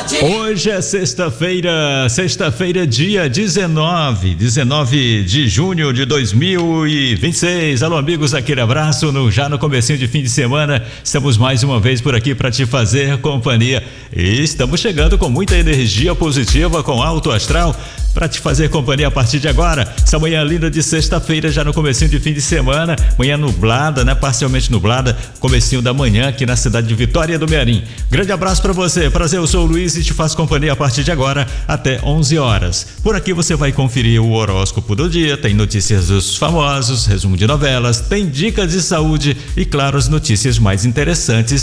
Hoje é sexta-feira, dia 19 de junho de 2026. Alô, amigos, aquele abraço já no comecinho de fim de semana. Estamos mais uma vez por aqui para te fazer companhia e estamos chegando com muita energia positiva, com alto astral, para te fazer companhia a partir de agora. Essa manhã linda de sexta-feira, já no comecinho de fim de semana, manhã nublada, né? Parcialmente nublada, comecinho da manhã aqui na cidade de Vitória do Mearim. Grande abraço para você, prazer, eu sou o Luiz e te faço companhia a partir de agora até 11 horas. Por aqui você vai conferir o horóscopo do dia, tem notícias dos famosos, resumo de novelas, tem dicas de saúde e, claro, as notícias mais interessantes